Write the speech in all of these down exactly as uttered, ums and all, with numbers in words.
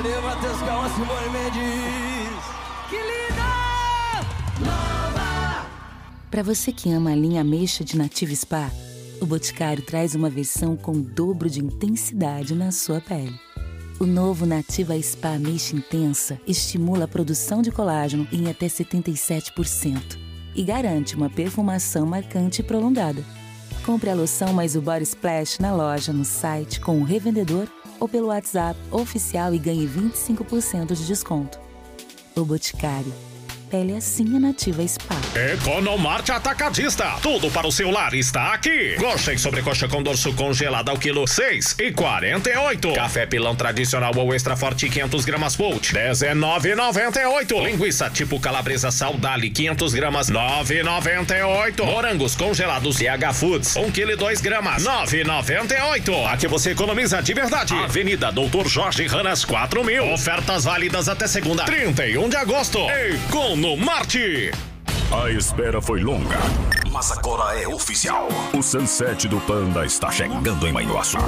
Maria Matheus Calma, Simone Mendes. Que linda! Nova! Para você que ama a linha ameixa de Nativa Spa, o Boticário traz uma versão com o dobro de intensidade na sua pele. O novo Nativa Spa Ameixa Intensa estimula a produção de colágeno em até setenta e sete por cento e garante uma perfumação marcante e prolongada. Compre a loção mais o Body Splash na loja, no site, com o revendedor ou pelo WhatsApp oficial e ganhe vinte e cinco por cento de desconto. O Boticário. Pele assim é Nativa Spa. Economarte Atacadista. Tudo para o seu lar está aqui. Coxa e sobrecoxa com dorso congelada ao quilo seis e quarenta e oito. Café pilão tradicional ou extra forte quinhentos gramas Volt dezenove e noventa e oito. Linguiça tipo calabresa Saudale quinhentos gramas nove e noventa e oito. Morangos congelados C H Foods um quilo e dois gramas nove e noventa e oito. Aqui você economiza de verdade. Avenida Doutor Jorge Ranas quatro mil. Ofertas válidas até segunda trinta e um de agosto. Economarte. No Marte. A espera foi longa, mas agora é oficial. O Sunset do Panda está chegando em Manhuaçu.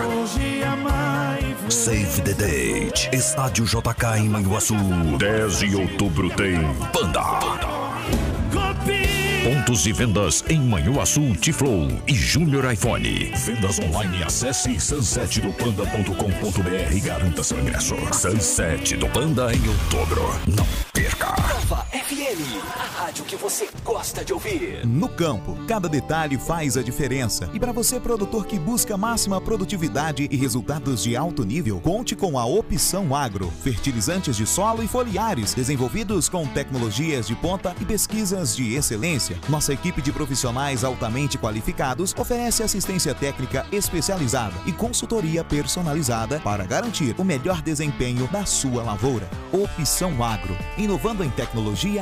Save the date. Estádio J K em Manhuaçu. dez de outubro tem Panda. Panda. Pontos de vendas em Manhuaçu, Tiflow e Júnior iPhone. Vendas online, acesse sunset do panda ponto com ponto b r e garanta seu ingresso. Sunset do Panda em outubro. Não perca. Nova F M, a rádio que você gosta de ouvir. No campo, cada detalhe faz a diferença. E para você, produtor que busca máxima produtividade e resultados de alto nível, conte com a Opção Agro. Fertilizantes de solo e foliares, desenvolvidos com tecnologias de ponta e pesquisas de excelência. Nossa equipe de profissionais altamente qualificados oferece assistência técnica especializada e consultoria personalizada para garantir o melhor desempenho da sua lavoura. Opção Agro, inovando em tecnologia